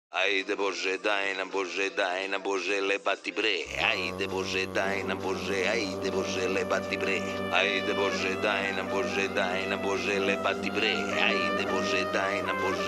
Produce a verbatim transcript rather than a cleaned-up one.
Haide Bože, daj nam Bože, daj nam Bože, lebati bre. Ajde Bože, daj nam Bože, ajde Bože, lebati bre. Ajde Bože, daj nam Bože, daj nam Bože, lebati bre. Ajde Bože, daj nam Bože.